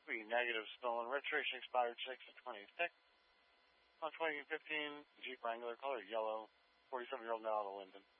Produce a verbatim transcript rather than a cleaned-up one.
Copy. Negative. Stolen. Registration expired six of twenty-six. On twenty fifteen Jeep Wrangler, color yellow, forty-seven-year-old male out of Linden.